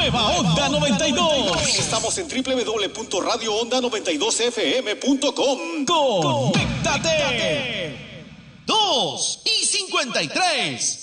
Nueva Onda 92. Estamos en www.radioonda92fm.com. ¡Conéctate! 2:53.